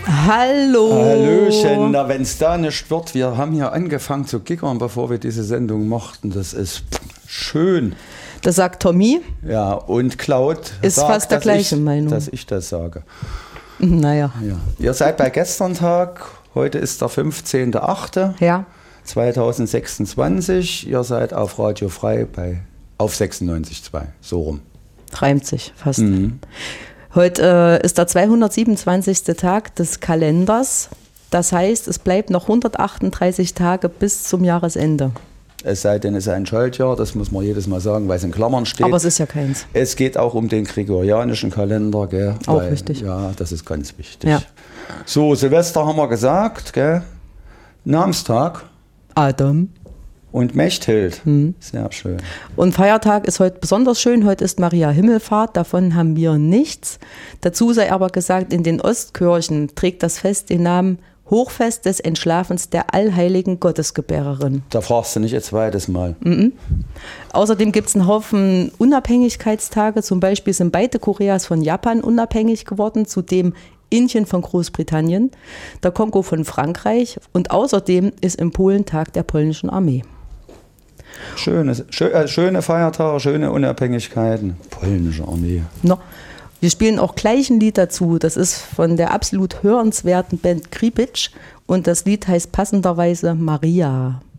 Hallo. Hallöchen, na wenn es da nicht wird, wir haben hier angefangen zu gickern, bevor wir diese Sendung machten. Das ist schön. Das sagt Tommy. Ja, und Claude ist sagt, fast der gleichen Meinung. Dass ich das sage. Naja. Ja. Ihr seid bei gestern Tag, heute ist der 15.08. Ja. 2026. Ihr seid auf Radio Frei auf 96,2, so rum. Reimt sich fast. Mhm. Heute ist der 227. Tag des Kalenders. Das heißt, es bleibt noch 138 Tage bis zum Jahresende. Es sei denn, es ist ein Schaltjahr, das muss man jedes Mal sagen, weil es in Klammern steht. Aber es ist ja keins. Es geht auch um den gregorianischen Kalender. Gell? Auch wichtig. Ja, das ist ganz wichtig. Ja. So, Silvester haben wir gesagt, gell? Namenstag. Adam. Und Mechthild. Sehr schön. Und Feiertag ist heute besonders schön. Heute ist Maria Himmelfahrt. Davon haben wir nichts. Dazu sei aber gesagt, in den Ostkirchen trägt das Fest den Namen Hochfest des Entschlafens der allheiligen Gottesgebärerin. Da fragst du nicht ein zweites Mal. Außerdem gibt es einen Haufen Unabhängigkeitstage. Zum Beispiel sind beide Koreas von Japan unabhängig geworden. Zudem Indien von Großbritannien, der Kongo von Frankreich. Und außerdem ist in Polen Tag der polnischen Armee. Schöne Feiertage, schöne Unabhängigkeiten. Polnische Armee. No. Wir spielen auch gleich ein Lied dazu. Das ist von der absolut hörenswerten Band Kribic und das Lied heißt passenderweise Maria.